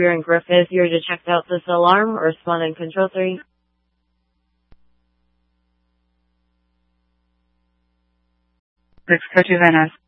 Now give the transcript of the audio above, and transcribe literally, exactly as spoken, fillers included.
you're in Griffith, you're to check out this alarm or respond in Control three. six, go to Van Ness.